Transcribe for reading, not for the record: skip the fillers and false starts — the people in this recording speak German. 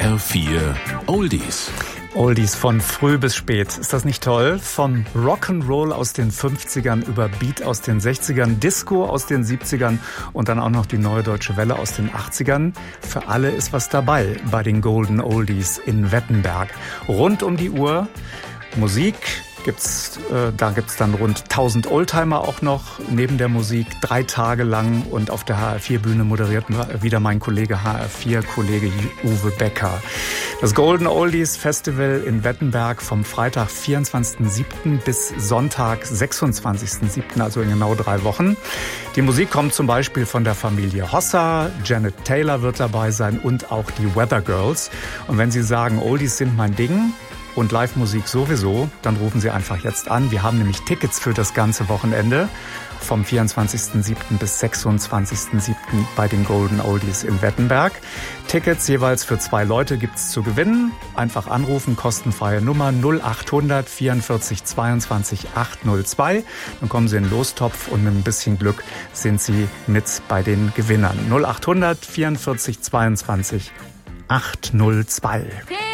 HR4 Oldies. Oldies von früh bis spät. Ist das nicht toll? Von Rock'n'Roll aus den 50ern über Beat aus den 60ern, Disco aus den 70ern und dann auch noch die Neue Deutsche Welle aus den 80ern. Für alle ist was dabei bei den Golden Oldies in Wettenberg. Rund um die Uhr Musik. Da gibt's dann rund 1000 Oldtimer auch noch neben der Musik, 3 Tage lang, und auf der HR4-Bühne moderiert wieder mein HR4-Kollege Uwe Becker. Das Golden Oldies Festival in Wettenberg vom Freitag 24.07. bis Sonntag 26.07., also in genau 3 Wochen. Die Musik kommt zum Beispiel von der Familie Hossa, Janet Taylor wird dabei sein und auch die Weather Girls. Und wenn Sie sagen, Oldies sind mein Ding und Live-Musik sowieso, dann rufen Sie einfach jetzt an. Wir haben nämlich Tickets für das ganze Wochenende vom 24.07. bis 26.07. bei den Golden Oldies in Wettenberg. Tickets jeweils für 2 Leute gibt's zu gewinnen. Einfach anrufen, kostenfreie Nummer 0800 44 22 802. Dann kommen Sie in den Lostopf und mit ein bisschen Glück sind Sie mit bei den Gewinnern. 0800 44 22 802.